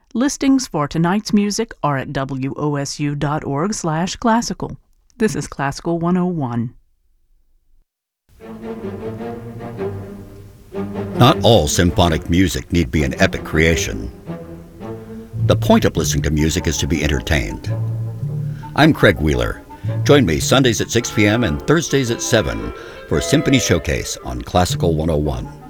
Listings for tonight's music are at wosu.org/classical. This is Classical 101. Not all symphonic music need be an epic creation. The point of listening to music is to be entertained. I'm Craig Wheeler. Join me Sundays at 6 p.m. and Thursdays at 7 for Symphony Showcase on Classical 101.